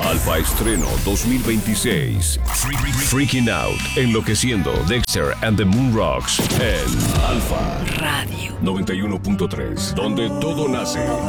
Alfa Estreno 2026. Freaking Out, Enloqueciendo, Dexter and the Moon Rocks en Alfa Radio 91.3, donde todo nace.